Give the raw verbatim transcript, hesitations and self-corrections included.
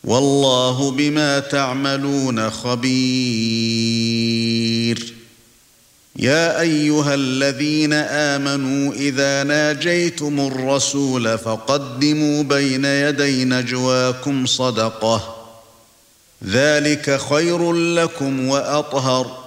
والله بما تعملون خبير. يا ايها الذين آمنوا اذا ناجيتم الرسول فقدموا بين يدي نجواكم صدقة ذلك خير لكم وأطهر